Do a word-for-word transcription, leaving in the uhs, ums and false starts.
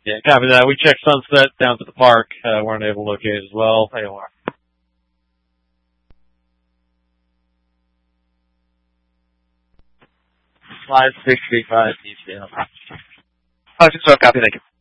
Yeah, copy that. We checked Sunset down to the park. Uh, weren't able to locate it as well. Hey, five sixty-five P C L. Oh, just so copy, thank you.